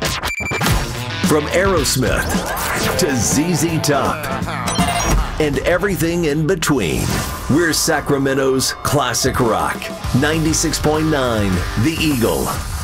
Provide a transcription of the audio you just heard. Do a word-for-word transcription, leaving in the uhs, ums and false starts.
From Aerosmith to Z Z Top and everything in between, we're Sacramento's classic rock. ninety-six point nine The Eagle.